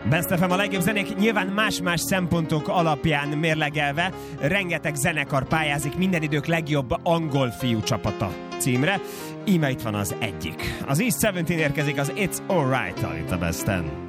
Best FM a legjobb zenék, nyilván más-más szempontok alapján mérlegelve. Rengeteg zenekar pályázik minden idők legjobb angol fiú csapata címre. Íme itt van az egyik. Az East 17 érkezik az It's Alright-tal itt a Besten.